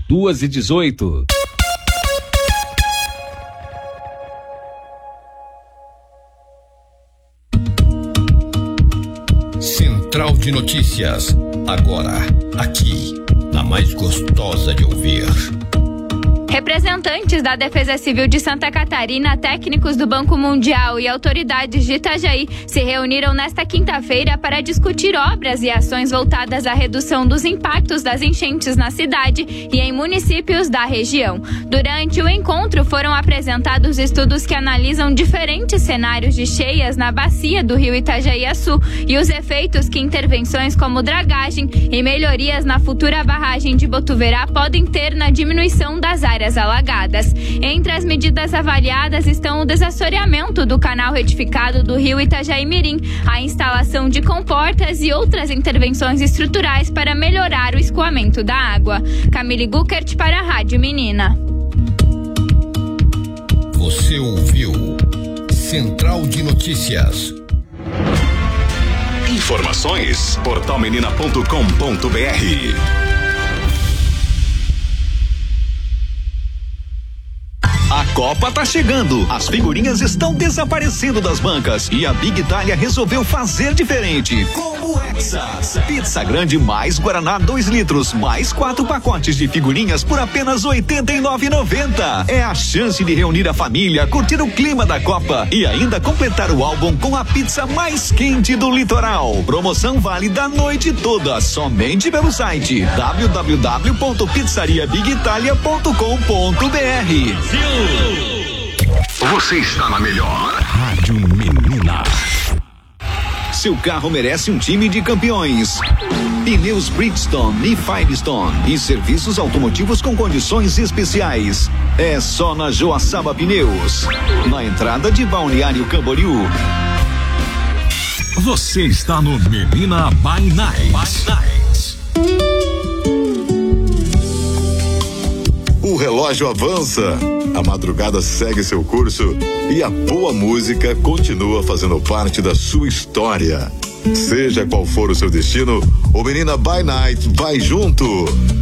2h18. Central de Notícias, agora, aqui, na mais gostosa de ouvir. Representantes da Defesa Civil de Santa Catarina, técnicos do Banco Mundial e autoridades de Itajaí se reuniram nesta quinta-feira para discutir obras e ações voltadas à redução dos impactos das enchentes na cidade e em municípios da região. Durante o encontro foram apresentados estudos que analisam diferentes cenários de cheias na bacia do rio Itajaí-Açu e os efeitos que intervenções como dragagem e melhorias na futura barragem de Botuverá podem ter na diminuição das áreas alagadas. Entre as medidas avaliadas estão o desassoreamento do canal retificado do rio Itajaí-Mirim, a instalação de comportas e outras intervenções estruturais para melhorar o escoamento da água. Camille Guckert para a Rádio Menina. Você ouviu Central de Notícias. Informações, portalmenina.com.br. A Copa tá chegando, as figurinhas estão desaparecendo das bancas e a Big Itália resolveu fazer diferente. Combo Hexas, pizza grande mais Guaraná 2 litros, mais 4 pacotes de figurinhas por apenas R$ 89,90. É a chance de reunir a família, curtir o clima da Copa e ainda completar o álbum com a pizza mais quente do litoral. Promoção válida a noite toda, somente pelo site www.pizzariabigitalia.com.br. Você está na melhor Rádio Menina. Seu carro merece um time de campeões. Pneus Bridgestone e Firestone e serviços automotivos com condições especiais. É só na Joaçaba Pneus, na entrada de Balneário Camboriú. Você está no Menina by Night. O relógio avança, a madrugada segue seu curso e a boa música continua fazendo parte da sua história. Seja qual for o seu destino, o Menina by Night vai junto.